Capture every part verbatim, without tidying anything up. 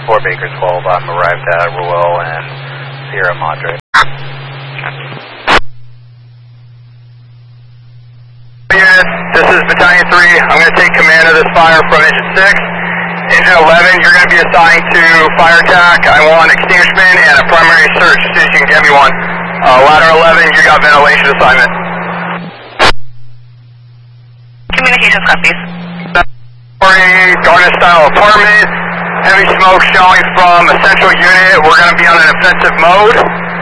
four Baker twelve, I'm arrived at Ruel and Sierra Madre. This is Battalion three. I'm going to take command of this fire from Engine six. Engine eleven, you're going to be assigned to fire attack. I want extinguishment and a primary search as soon as you can get me one. Uh, ladder eleven, you got ventilation assignment. Communications copies. Garden style apartment. Heavy smoke showing from a central unit. We're going to be on an offensive mode.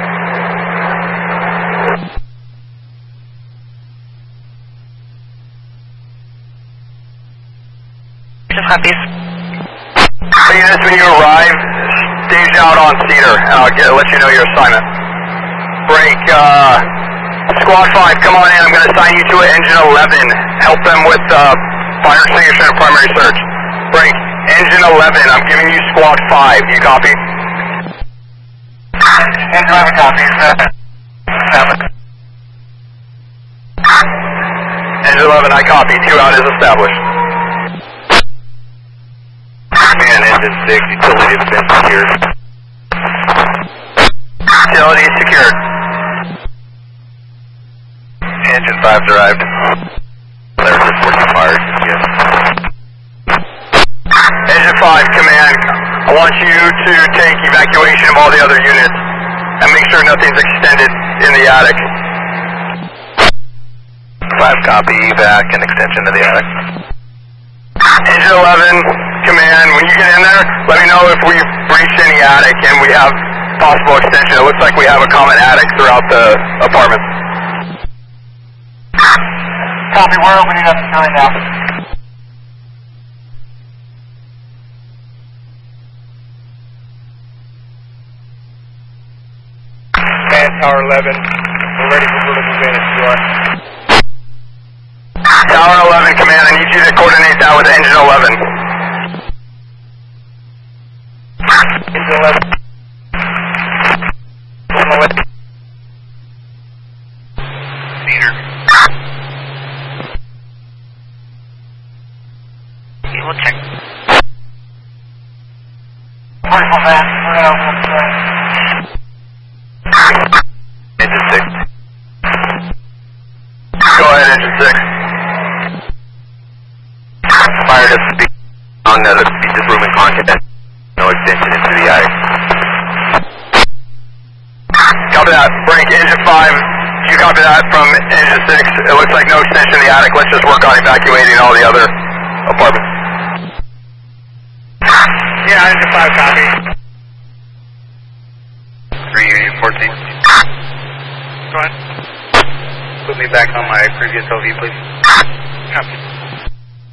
Copies. Units, when you arrive, stage out on Cedar, and I'll get, let you know your assignment. Break, uh, Squad five, come on in. I'm going to assign you to Engine eleven. Help them with uh, fire extinguisher and primary search. Break, Engine eleven, I'm giving you Squad five. You copy? Engine eleven copies. Seven. Engine eleven, I copy. Two out is established. Man, Engine six, utility has been secured. Utility secured. Engine five's arrived. There's reporting fire. Yes. Engine five, command. I want you to take evacuation of all the other units and make sure nothing's extended in the attic. Five copy, evac and extension to the attic. Engine eleven, command, when you get in there, let me know if we've breached any attic and we have possible extension. It looks like we have a common attic throughout the apartment. Copy, we're opening up the sign now. Man, Tower eleven, we're ready for vertical vantage. You are. Tower eleven, command, I need you to coordinate that with Engine eleven. Engine eleven. Cedar. Okay, we'll check. Vertical van, we're going to open up the Engine six. Go ahead, Engine six. Fire to speak on the this room in content. No extension into the attic. Copy that. Break, Engine five. You copy that from Engine six. It looks like no extension in the attic. Let's just work on evacuating all the other apartments. Yeah, Engine five copy. three Union fourteen. Go ahead. Put me back on my previous L V, please. Copy.